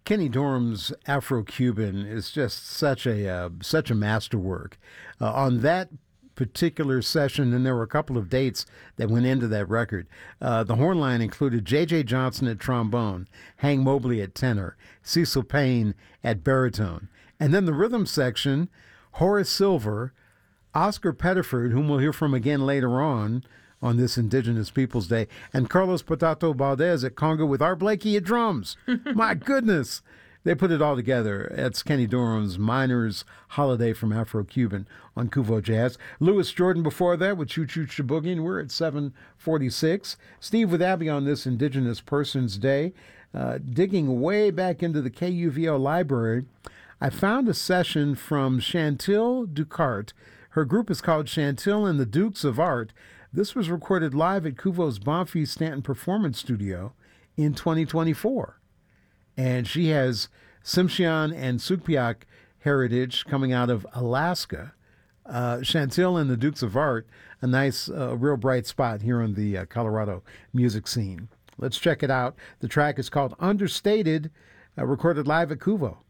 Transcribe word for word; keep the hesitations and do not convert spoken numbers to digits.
Kenny Dorham's Afro-Cuban is just such a uh, such a masterwork. Uh, on that particular session, and there were a couple of dates that went into that record. Uh, the horn line included J J. Johnson at trombone, Hank Mobley at tenor, Cecil Payne at baritone. And then the rhythm section, Horace Silver, Oscar Pettiford, whom we'll hear from again later on on this Indigenous Peoples Day, and Carlos Potato Valdez at conga with Art Blakey at drums. My goodness. They put it all together. It's Kenny Dorham's Miners Holiday from Afro-Cuban on Kuvo Jazz. Louis Jordan before that with Choo Choo Sheboogie, and we're at seven forty-six. Steve with Abby on this Indigenous Persons Day. Uh, digging way back into the K U V O library, I found a session from Chantil Ducart. Her group is called Chantil and the Dukes of Art. This was recorded live at Kuvo's Bonfils Stanton Performance Studio in twenty twenty-four. And she has Tsimshian and Sugpiaq heritage coming out of Alaska. Uh, Chantil and the Dukes of Art, a nice, uh, real bright spot here on the uh, Colorado music scene. Let's check it out. The track is called Understated, uh, recorded live at Kuvo.